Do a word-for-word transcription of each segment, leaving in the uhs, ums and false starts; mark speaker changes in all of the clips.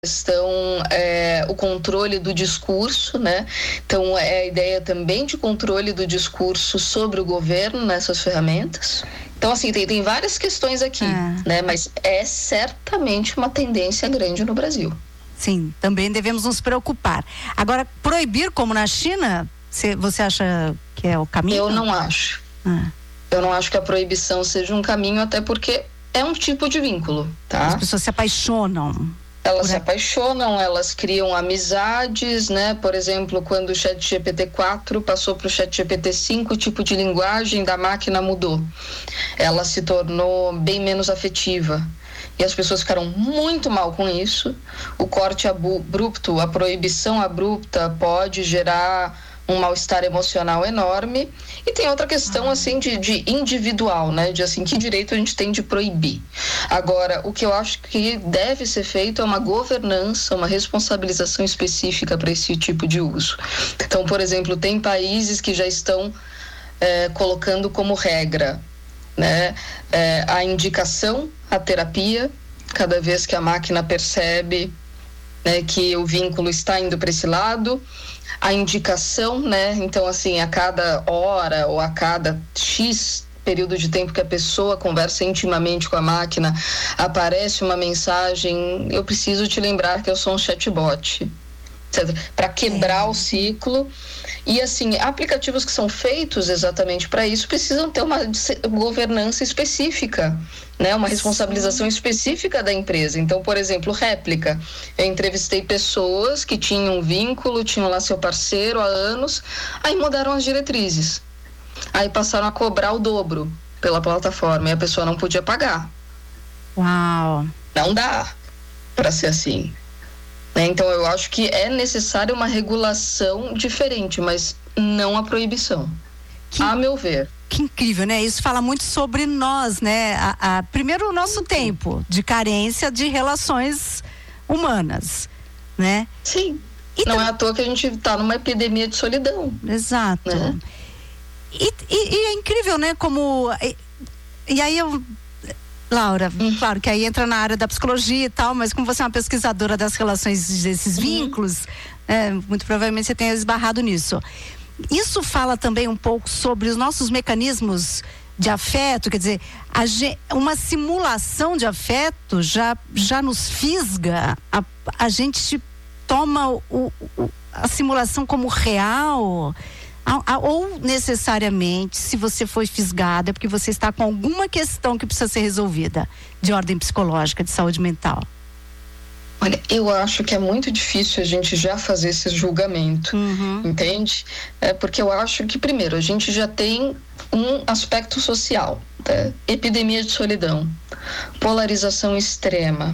Speaker 1: questão, é, o controle do discurso, né? Então, é a ideia também de controle do discurso sobre o governo nessas ferramentas. Então, assim, tem, tem várias questões aqui, é. né? Mas é certamente uma tendência grande no Brasil.
Speaker 2: Sim, também devemos nos preocupar. Agora, proibir como na China, você acha que é o caminho?
Speaker 1: Eu não acho. Ah. Eu não acho que a proibição seja um caminho, até porque é um tipo de vínculo, tá?
Speaker 2: As pessoas se apaixonam.
Speaker 1: Elas se apaixonam, elas criam amizades, né? Por exemplo, quando o Chat G P T quatro passou para o Chat G P T cinco, o tipo de linguagem da máquina mudou. Ela se tornou bem menos afetiva. E as pessoas ficaram muito mal com isso. O corte abrupto, a proibição abrupta pode gerar um mal-estar emocional enorme. E tem outra questão, assim, de, de individual, né? De, assim, que direito a gente tem de proibir. Agora, o que eu acho que deve ser feito é uma governança, uma responsabilização específica para esse tipo de uso. Então, por exemplo, tem países que já estão é, colocando como regra, né? É, a indicação, a terapia, cada vez que a máquina percebe, né, que o vínculo está indo para esse lado, a indicação, né? Então, assim, a cada hora ou a cada X período de tempo que a pessoa conversa intimamente com a máquina, aparece uma mensagem: eu preciso te lembrar que eu sou um chatbot, para quebrar é. o ciclo. E, assim, aplicativos que são feitos exatamente para isso precisam ter uma governança específica, né? Uma responsabilização Sim. específica da empresa. Então, por exemplo, réplica. Eu entrevistei pessoas que tinham um vínculo, tinham lá seu parceiro há anos, aí mudaram as diretrizes. Aí passaram a cobrar o dobro pela plataforma e a pessoa não podia pagar.
Speaker 2: Uau!
Speaker 1: Não dá para ser assim. Então, eu acho que é necessária uma regulação diferente, mas não a proibição, que, a meu ver.
Speaker 2: Que incrível, né? Isso fala muito sobre nós, né? A, a, primeiro, o nosso Sim. tempo de carência de relações humanas, né?
Speaker 1: Sim. E não tam... é à toa que a gente está numa epidemia de solidão.
Speaker 2: Exato. Né? E, e, e é incrível, né? Como... E, e aí eu... Laura, uhum. claro que aí entra na área da psicologia e tal, mas como você é uma pesquisadora das relações desses uhum. vínculos, é, muito provavelmente você tenha esbarrado nisso. Isso fala também um pouco sobre os nossos mecanismos de afeto, quer dizer, a, uma simulação de afeto já, já nos fisga, a, a gente toma o, o, a simulação como real. Ou necessariamente, se você foi fisgada, é porque você está com alguma questão que precisa ser resolvida, de ordem psicológica, de saúde mental.
Speaker 1: Olha, eu acho que é muito difícil a gente já fazer esse julgamento, uhum. entende? É porque eu acho que, primeiro, a gente já tem um aspecto social, né? Epidemia de solidão, polarização extrema.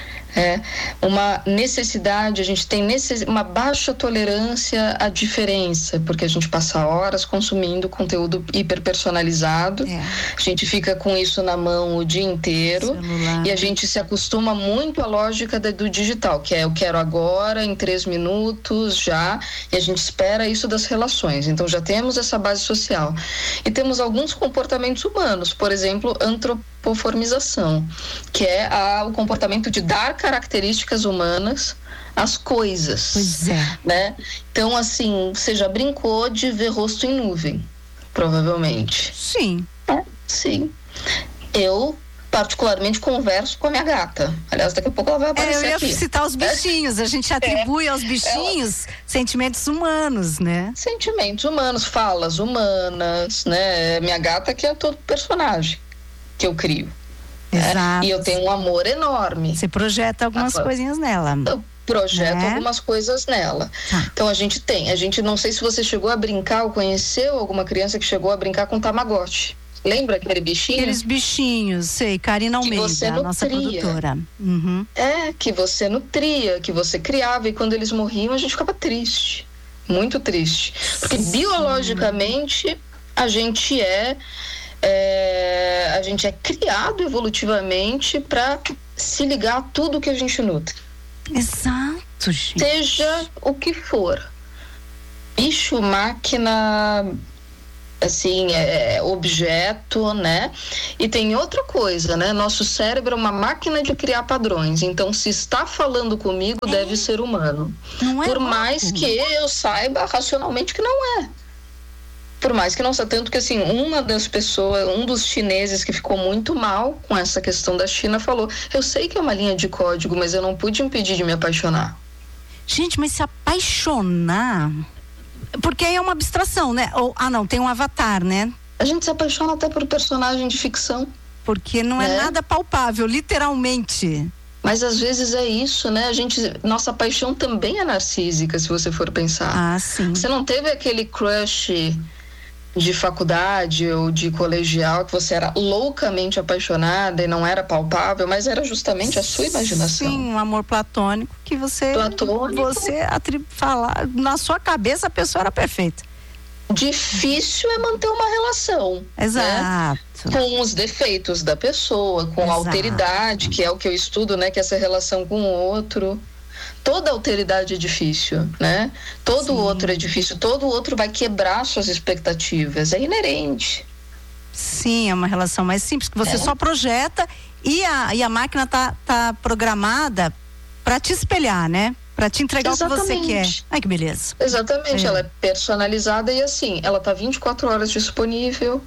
Speaker 1: É uma necessidade, a gente tem necess... uma baixa tolerância à diferença, porque a gente passa horas consumindo conteúdo hiperpersonalizado, é. a gente fica com isso na mão o dia inteiro Celular. E a gente se acostuma muito à lógica do digital, que é eu quero agora, em três minutos, já, e a gente espera isso das relações. Então já temos essa base social. E temos alguns comportamentos humanos, por exemplo, antropoformização, que é a, o comportamento de dar características humanas às coisas.
Speaker 2: Pois é.
Speaker 1: Né? Então, assim, você já brincou de ver rosto em nuvem, provavelmente.
Speaker 2: Sim.
Speaker 1: É, sim. Eu, particularmente, converso com a minha gata. Aliás, daqui a pouco ela vai aparecer aqui.
Speaker 2: É, eu ia
Speaker 1: aqui.
Speaker 2: citar os bichinhos. A gente atribui é. aos bichinhos ela... sentimentos humanos, né?
Speaker 1: Sentimentos humanos, falas humanas, né? Minha gata que é todo personagem que eu crio.
Speaker 2: Exato.
Speaker 1: É, e eu tenho um amor enorme.
Speaker 2: Você projeta algumas Agora, coisinhas nela.
Speaker 1: Eu projeto né? algumas coisas nela. Ah. Então a gente tem, a gente não sei se você chegou a brincar ou conheceu alguma criança que chegou a brincar com Tamagotchi. Lembra aquele bichinho?
Speaker 2: Aqueles bichinhos, sei, Karina Almeida, a nossa produtora. Uhum.
Speaker 1: É, que você nutria, que você criava, e quando eles morriam a gente ficava triste, muito triste. Porque Sim. biologicamente a gente é É, a gente é criado evolutivamente para se ligar a tudo que a gente nutre.
Speaker 2: Exato, gente.
Speaker 1: Seja o que for. Bicho, máquina, assim, é objeto, né? E tem outra coisa, né? Nosso cérebro é uma máquina de criar padrões. Então, se está falando comigo, é. deve ser humano.
Speaker 2: Não é
Speaker 1: Por
Speaker 2: louco.
Speaker 1: mais que eu saiba racionalmente que não é. Por mais que não seja, tanto que assim, uma das pessoas, um dos chineses que ficou muito mal com essa questão da China falou, eu sei que é uma linha de código, mas eu não pude impedir de me apaixonar.
Speaker 2: Gente, mas se apaixonar, porque aí é uma abstração, né? Ou, ah não, tem um avatar, né?
Speaker 1: A gente se apaixona até por personagem de ficção.
Speaker 2: Porque não é, é nada palpável, literalmente.
Speaker 1: Mas às vezes é isso, né? A gente, nossa paixão também é narcísica, se você for pensar.
Speaker 2: Ah, sim.
Speaker 1: Você não teve aquele crush de faculdade ou de colegial que você era loucamente apaixonada e não era palpável, mas era justamente a sua imaginação.
Speaker 2: Sim, um amor platônico que você
Speaker 1: platônico.
Speaker 2: você atri- falar na sua cabeça a pessoa era perfeita.
Speaker 1: Difícil é manter uma relação.
Speaker 2: Exato.
Speaker 1: Né? Com os defeitos da pessoa, com
Speaker 2: Exato.
Speaker 1: a alteridade, que é o que eu estudo, né? Que é essa relação com o outro. Toda alteridade é difícil, né? Todo Sim. outro é difícil, todo outro vai quebrar suas expectativas, é inerente.
Speaker 2: Sim, é uma relação mais simples, que você é. só projeta e a, e a máquina tá, tá programada para te espelhar, né? Para te entregar Exatamente. O que você quer. Ai, que beleza.
Speaker 1: Exatamente,
Speaker 2: é.
Speaker 1: ela é personalizada e assim, ela tá vinte e quatro horas disponível.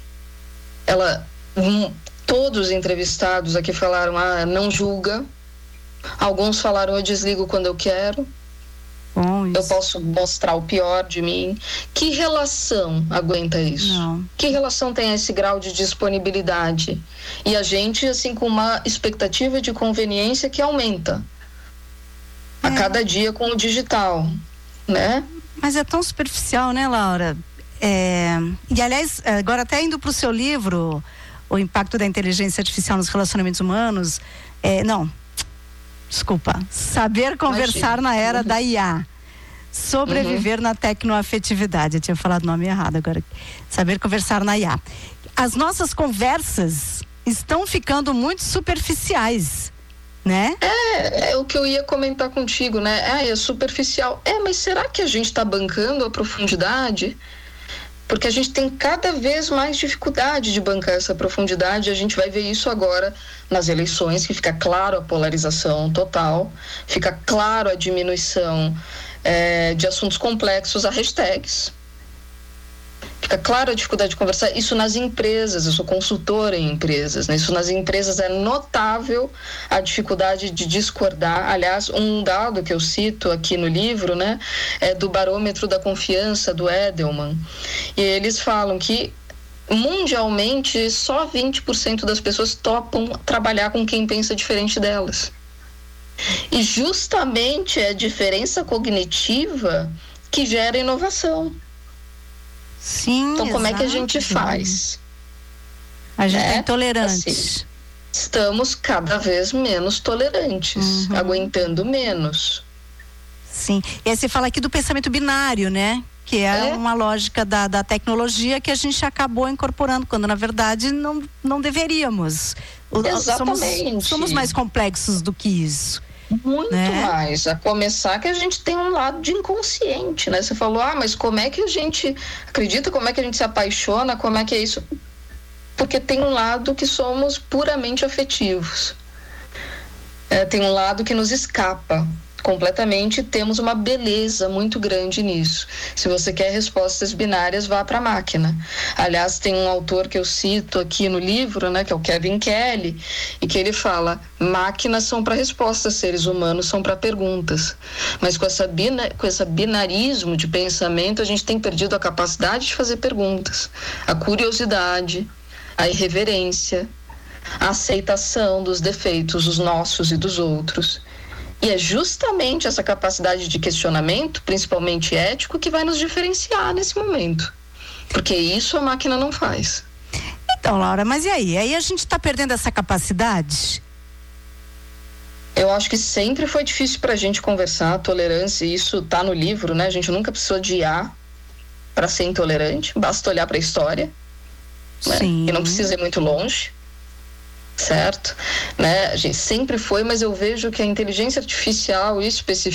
Speaker 1: Ela, hum, todos os entrevistados aqui falaram, ah, não julga. Alguns falaram, eu desligo quando eu quero.
Speaker 2: Bom,
Speaker 1: eu posso mostrar o pior de mim. Que relação aguenta isso?
Speaker 2: Não.
Speaker 1: Que relação tem esse grau de disponibilidade? E a gente, assim, com uma expectativa de conveniência que aumenta é. a cada dia com o digital, né?
Speaker 2: Mas é tão superficial, né, Laura? É... E, aliás, agora até indo para o seu livro, O Impacto da Inteligência Artificial nos Relacionamentos Humanos, é... não... Desculpa, saber conversar Imagina. Na era da I A, sobreviver uhum. na tecnoafetividade, eu tinha falado o nome errado agora, saber conversar na I A. As nossas conversas estão ficando muito superficiais, né?
Speaker 1: É, é o que eu ia comentar contigo, né? Ah, é superficial. É, mas será que a gente está bancando a profundidade? Porque a gente tem cada vez mais dificuldade de bancar essa profundidade. A gente vai ver isso agora nas eleições, que fica claro a polarização total, fica claro a diminuição é, de assuntos complexos a hashtags. Fica claro a dificuldade de conversar. Isso nas empresas, eu sou consultora em empresas, né? Isso nas empresas é notável a dificuldade de discordar. Aliás, um dado que eu cito aqui no livro, né, é do barômetro da confiança do Edelman. E eles falam que mundialmente só vinte por cento das pessoas topam trabalhar com quem pensa diferente delas. E justamente é a diferença cognitiva que gera inovação.
Speaker 2: Sim,
Speaker 1: então, como
Speaker 2: exato.
Speaker 1: É que a gente faz?
Speaker 2: A gente
Speaker 1: né?
Speaker 2: é intolerante.
Speaker 1: Assim, estamos cada vez menos tolerantes, uhum. aguentando menos.
Speaker 2: Sim. E aí você fala aqui do pensamento binário, né? Que é, é. uma lógica da, da tecnologia que a gente acabou incorporando, quando na verdade não, não deveríamos.
Speaker 1: Exatamente.
Speaker 2: Somos, somos mais complexos do que isso.
Speaker 1: Muito né? mais, a começar que a gente tem um lado de inconsciente, né? Você falou, ah, mas como é que a gente acredita, como é que a gente se apaixona, como é que é isso? Porque tem um lado que somos puramente afetivos. É, tem um lado que nos escapa completamente, temos uma beleza muito grande nisso. Se você quer respostas binárias, vá para a máquina. Aliás, tem um autor que eu cito aqui no livro, né, que é o Kevin Kelly, e que ele fala, máquinas são para respostas, seres humanos são para perguntas. Mas com essa bina, com esse binarismo de pensamento, a gente tem perdido a capacidade de fazer perguntas, a curiosidade, a irreverência, a aceitação dos defeitos, os nossos e dos outros. E é justamente essa capacidade de questionamento, principalmente ético, que vai nos diferenciar nesse momento. Porque isso a máquina não faz.
Speaker 2: Então, Laura, mas e aí? Aí a gente está perdendo essa capacidade?
Speaker 1: Eu acho que sempre foi difícil para a gente conversar, tolerância, e isso está no livro, né? A gente nunca precisou de I A para ser intolerante, basta olhar para a história. Né? E não precisa ir muito longe. Certo? Né? A gente sempre foi, mas eu vejo que a inteligência artificial,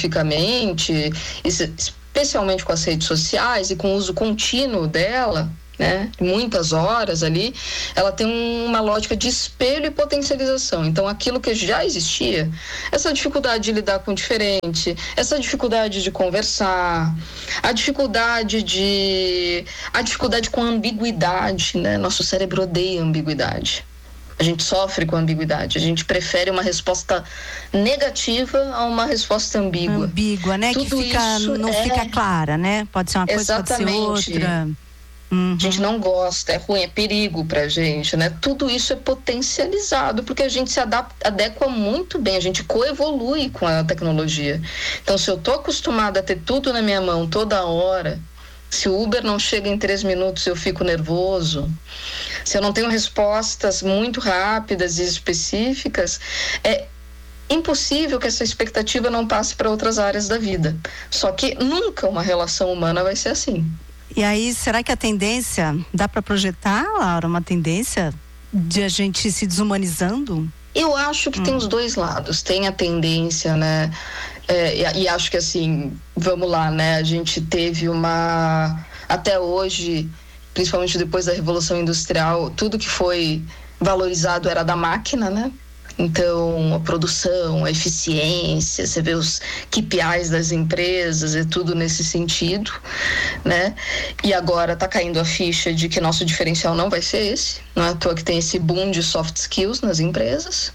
Speaker 1: especificamente, especialmente com as redes sociais e com o uso contínuo dela, né, muitas horas ali, ela tem uma lógica de espelho e potencialização. Então, aquilo que já existia, essa dificuldade de lidar com o diferente, essa dificuldade de conversar, a dificuldade de a dificuldade com a ambiguidade, né? Nosso cérebro odeia ambiguidade. A gente sofre com ambiguidade. A gente prefere uma resposta negativa a uma resposta ambígua.
Speaker 2: Ambígua, né?
Speaker 1: Tudo
Speaker 2: que fica,
Speaker 1: isso
Speaker 2: não
Speaker 1: é...
Speaker 2: fica clara, né? Pode ser uma coisa,
Speaker 1: Exatamente.
Speaker 2: Pode ser outra. Uhum.
Speaker 1: A gente não gosta, é ruim, é perigo pra gente, né? Tudo isso é potencializado porque a gente se adapta, adequa muito bem, a gente coevolui com a tecnologia. Então, se eu tô acostumada a ter tudo na minha mão toda hora, se o Uber não chega em três minutos, eu fico nervoso. Se eu não tenho respostas muito rápidas e específicas, é impossível que essa expectativa não passe para outras áreas da vida. Só que nunca uma relação humana vai ser assim.
Speaker 2: E aí, será que a tendência, dá para projetar, Laura, uma tendência de a gente se desumanizando?
Speaker 1: Eu acho que hum. tem os dois lados. Tem a tendência, né? É, e, e acho que assim, vamos lá, né? A gente teve uma... Até hoje, principalmente depois da Revolução Industrial, tudo que foi valorizado era da máquina, né? Então, a produção, a eficiência, você vê os K P Is das empresas, é tudo nesse sentido, né? E agora está caindo a ficha de que nosso diferencial não vai ser esse, não é à toa que tem esse boom de soft skills nas empresas.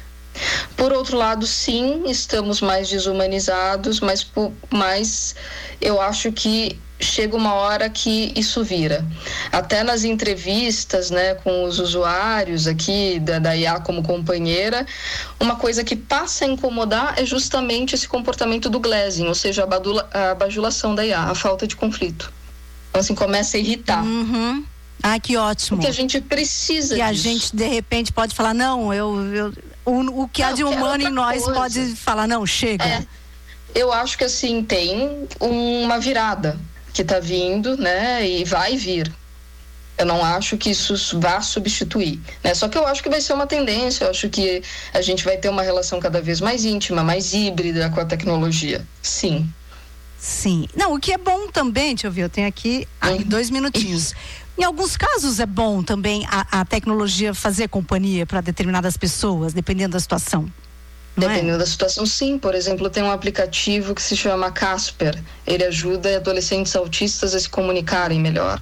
Speaker 1: Por outro lado, sim, estamos mais desumanizados, mas, mas eu acho que chega uma hora que isso vira. Até nas entrevistas, né, com os usuários aqui da, da I A como companheira, uma coisa que passa a incomodar é justamente esse comportamento do glazing, ou seja, a, badula, a bajulação da I A, a falta de conflito. Então, assim, começa a irritar.
Speaker 2: Uhum. Ah, que ótimo.
Speaker 1: Porque a gente precisa
Speaker 2: e
Speaker 1: disso.
Speaker 2: a gente, de repente, pode falar, não, eu... eu o, o que não, há de humano em nós coisa. Pode falar, não, chega.
Speaker 1: É, eu acho que, assim, tem uma virada que está vindo, né, e vai vir. Eu não acho que isso vá substituir, né? Só que eu acho que vai ser uma tendência, eu acho que a gente vai ter uma relação cada vez mais íntima, mais híbrida com a tecnologia, sim.
Speaker 2: Sim. Não, o que é bom também, deixa eu ver, eu tenho aqui ai, dois minutinhos. Em alguns casos é bom também a, a tecnologia fazer companhia para determinadas pessoas, dependendo da situação.
Speaker 1: Dependendo é? da situação, sim. Por exemplo, tem um aplicativo que se chama Casper. Ele ajuda adolescentes autistas a se comunicarem melhor.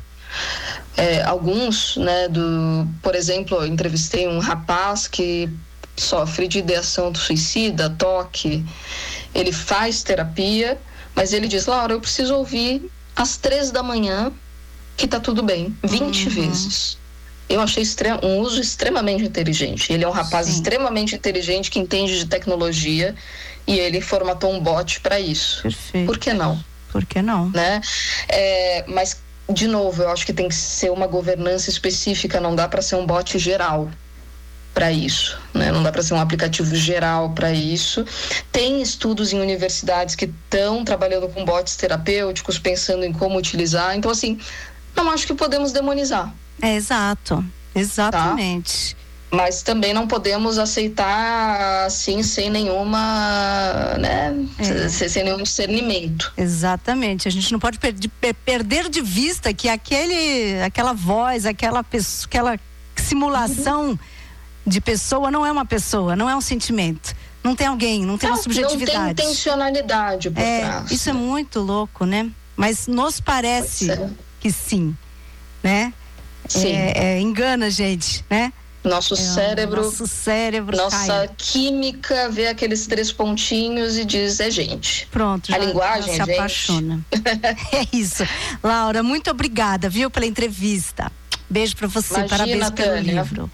Speaker 1: É, alguns, né, do, por exemplo, eu entrevistei um rapaz que sofre de ideação do suicida, toque. Ele faz terapia, mas ele diz, Laura, eu preciso ouvir às três da manhã que tá tudo bem, vinte uhum. vezes. Eu achei extrem, um uso extremamente inteligente. Ele é um rapaz Sim. extremamente inteligente que entende de tecnologia e ele formatou um bot para isso.
Speaker 2: Perfeito.
Speaker 1: Por que não?
Speaker 2: Por que não?
Speaker 1: Né? É, mas, de novo, eu acho que tem que ser uma governança específica, não dá para ser um bot geral para isso, né? Não dá para ser um aplicativo geral para isso. Tem estudos em universidades que estão trabalhando com bots terapêuticos, pensando em como utilizar. Então, assim, não acho que podemos demonizar.
Speaker 2: É, exato, exatamente.
Speaker 1: Tá? Mas também não podemos aceitar assim sem nenhuma, né, é. sem nenhum discernimento.
Speaker 2: Exatamente, a gente não pode per- perder de vista que aquele, aquela voz, aquela, pessoa, aquela simulação uhum. de pessoa não é uma pessoa, não é um sentimento. Não tem alguém, não tem não, uma subjetividade.
Speaker 1: Não tem intencionalidade por
Speaker 2: é,
Speaker 1: trás.
Speaker 2: Isso é muito louco, né? Mas nos parece que sim, né?
Speaker 1: Sim.
Speaker 2: É, é, engana a gente, né?
Speaker 1: Nosso
Speaker 2: é,
Speaker 1: cérebro,
Speaker 2: nosso cérebro
Speaker 1: nossa
Speaker 2: cai.
Speaker 1: Química vê aqueles três pontinhos e diz, é gente.
Speaker 2: Pronto,
Speaker 1: a
Speaker 2: já,
Speaker 1: linguagem
Speaker 2: já se
Speaker 1: é
Speaker 2: apaixona. É isso. Laura, muito obrigada, viu, pela entrevista. Beijo pra você,
Speaker 1: Imagina,
Speaker 2: parabéns pelo
Speaker 1: Tânia.
Speaker 2: livro.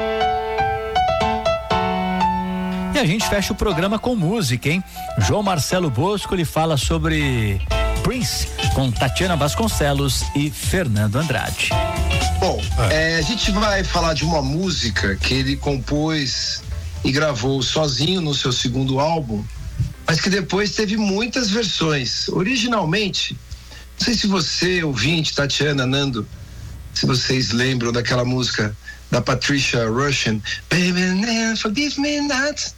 Speaker 3: E a gente fecha o programa com música, hein? João Marcelo Bosco, ele fala sobre Prince, com Tatiana Vasconcelos e Fernando Andrade.
Speaker 4: Bom, é, a gente vai falar de uma música que ele compôs e gravou sozinho no seu segundo álbum, mas que depois teve muitas versões. Originalmente, não sei se você, ouvinte, Tatiana, Nando, se vocês lembram daquela música da Patricia Rushen, Baby, forgive me not.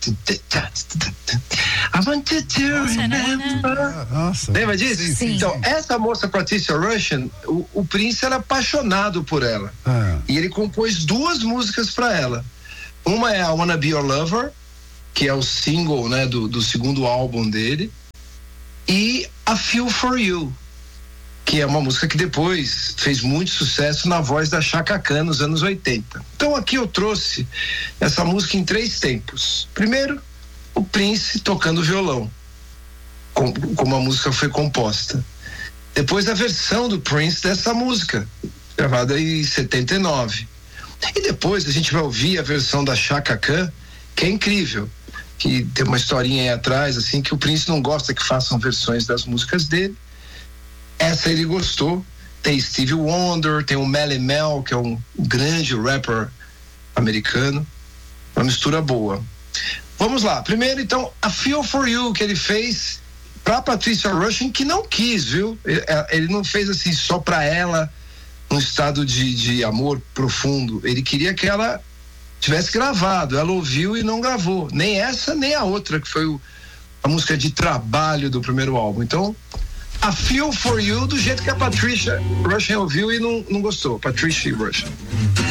Speaker 4: I want you to
Speaker 5: Nossa,
Speaker 4: remember.
Speaker 6: Nossa.
Speaker 4: Lembra disso?
Speaker 2: Sim.
Speaker 4: Então, essa moça Patricia Rushen, o, o Prince era apaixonado por ela.
Speaker 6: Ah.
Speaker 4: E ele compôs duas músicas para ela. Uma é a Wanna Be Your Lover, que é o single, né, do, do segundo álbum dele, e a Feel For You, que é uma música que depois fez muito sucesso na voz da Chaka Khan nos anos oitenta. Então aqui eu trouxe essa música em três tempos. Primeiro, o Prince tocando violão, com, como a música foi composta. Depois a versão do Prince dessa música, gravada em setenta e nove. E depois a gente vai ouvir a versão da Chaka Khan, que é incrível, que tem uma historinha aí atrás, assim, que o Prince não gosta que façam versões das músicas dele. Essa ele gostou. Tem Stevie Wonder, tem o Melle Mel, que é um grande rapper americano. Uma mistura boa. Vamos lá. Primeiro, então, a Feel For You, que ele fez pra Patricia Rushen, que não quis, viu? Ele, ele não fez assim só pra ela, num estado de, de amor profundo. Ele queria que ela tivesse gravado. Ela ouviu e não gravou. Nem essa, nem a outra, que foi o, a música de trabalho do primeiro álbum. Então, a Feel For You, do jeito que a Patricia Rushen ouviu e não, não gostou. Patricia Rushen.